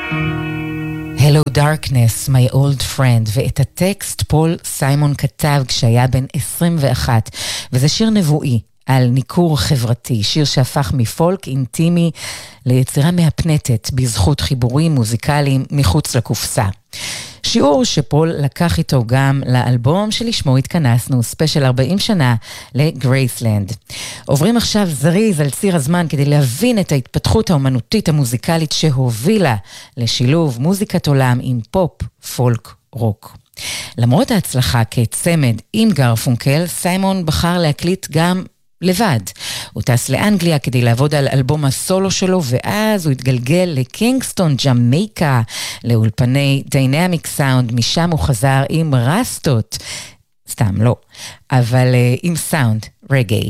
Hello Darkness, my old friend, ואת הטקסט פול סיימון כתב כשהיה בן 21, וזה שיר נבואי על ניכור חברתי, שיר שהפך מפולק אינטימי ליצירה מהפנטת בזכות חיבורים מוזיקליים מחוץ לקופסה. שיעור שפול לקח איתו גם לאלבום שלשמו התכנסנו, ספיישל 40 שנה לגרייסלנד. עוברים עכשיו זריז על ציר הזמן כדי להבין את ההתפתחות האומנותית המוזיקלית שהובילה לשילוב מוזיקת עולם עם פופ, פולק, רוק. למרות ההצלחה כצמד עם גרפונקל, סיימון בחר להקליט גם לבד. הוא טס לאנגליה כדי לעבוד על אלבום הסולו שלו, ואז הוא התגלגל לקינגסטון, ג'מייקה, לאולפני דיינמיק סאונד, משם הוא חזר עם רסטות, סתם לא, אבל עם סאונד רגעי.